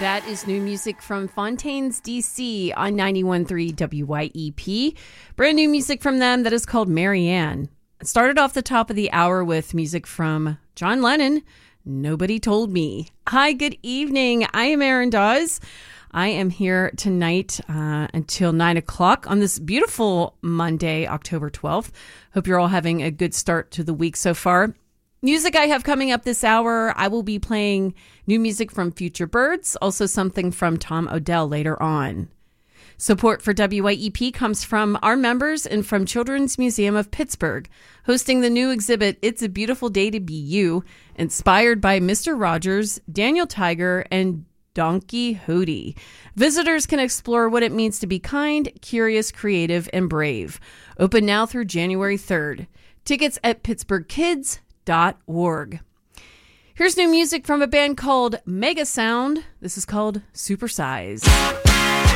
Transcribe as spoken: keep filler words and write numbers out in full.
That is new music from Fontaines, D C on ninety-one point three W Y E P. Brand new music from them that is called Marianne. It started off the top of the hour with music from John Lennon, Nobody Told Me. Hi, good evening. I am Erin Dawes. I am here tonight uh, until nine o'clock on this beautiful Monday, October twelfth. Hope you're all having a good start to the week so far. Music I have coming up this hour, I will be playing new music from Future Birds, also something from Tom Odell later on. Support for W Y E P comes from our members and from Children's Museum of Pittsburgh, hosting the new exhibit, It's a Beautiful Day to Be You, inspired by Mister Rogers, Daniel Tiger, and Don Quixote. Visitors can explore what it means to be kind, curious, creative, and brave. Open now through January third. Tickets at pittsburgh kids dot org. Here's new music from a band called Mega Sound. This is called Supersize.